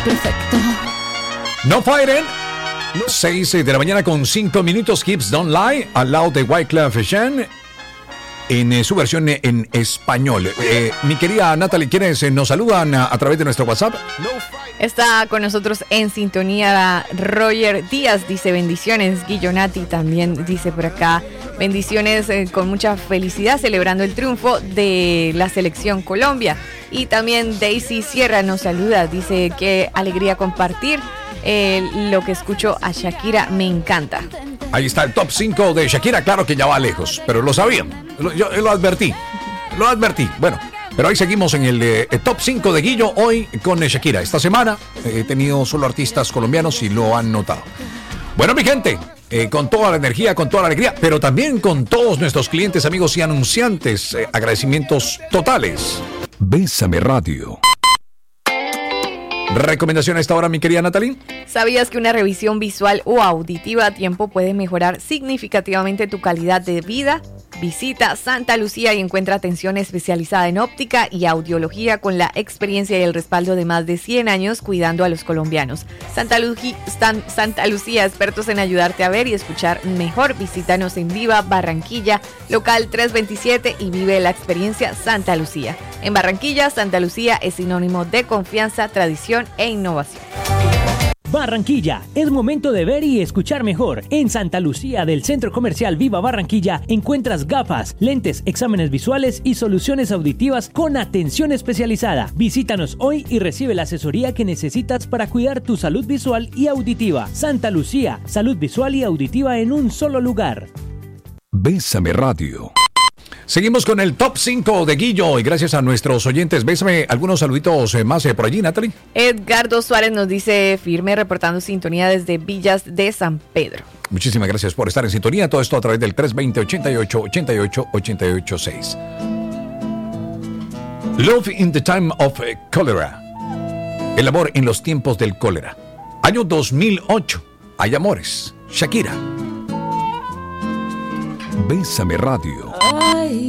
Perfecto. No Fighting. 6 de la mañana con 5 minutos. Hips Don't Lie. Al lado de Wyclef Jean. En su versión en español. Mi querida Natalie, ¿quiénes nos saludan a través de nuestro WhatsApp? Está con nosotros en sintonía Roger Díaz, dice bendiciones. Guillonati también dice por acá bendiciones, con mucha felicidad celebrando el triunfo de la selección Colombia. Y también Daisy Sierra nos saluda, dice qué alegría compartir lo que escucho a Shakira, me encanta. Ahí está el top 5 de Shakira, claro que ya va lejos, pero lo sabían, yo lo advertí. Bueno, pero ahí seguimos en el top 5 de Guillo hoy con Shakira. Esta semana he tenido solo artistas colombianos y lo han notado. Bueno, mi gente, con toda la energía, con toda la alegría, pero también con todos nuestros clientes, amigos y anunciantes, agradecimientos totales. Bésame Radio. ¿Recomendación a esta hora, mi querida Natalie? ¿Sabías que una revisión visual o auditiva a tiempo puede mejorar significativamente tu calidad de vida? Visita Santa Lucía y encuentra atención especializada en óptica y audiología con la experiencia y el respaldo de más de 100 años cuidando a los colombianos. Santa Lucía, expertos en ayudarte a ver y escuchar mejor. Visítanos en Viva Barranquilla, local 327, y vive la experiencia Santa Lucía. En Barranquilla, Santa Lucía es sinónimo de confianza, tradición e innovación. Barranquilla, es momento de ver y escuchar mejor. En Santa Lucía del Centro Comercial Viva Barranquilla encuentras gafas, lentes, exámenes visuales y soluciones auditivas con atención especializada. Visítanos hoy y recibe la asesoría que necesitas para cuidar tu salud visual y auditiva. Santa Lucía, salud visual y auditiva en un solo lugar. Bésame Radio. Seguimos con el top 5 de Guillo y gracias a nuestros oyentes. Bésame algunos saluditos más por allí, Natalie. Edgardo Suárez nos dice firme, reportando sintonía desde Villas de San Pedro. Muchísimas gracias por estar en sintonía. Todo esto a través del 320-88-88-88-6. Love in the Time of Cholera. El amor en los tiempos del cólera. Año 2008. Hay amores. Shakira. Bésame Radio. Ay.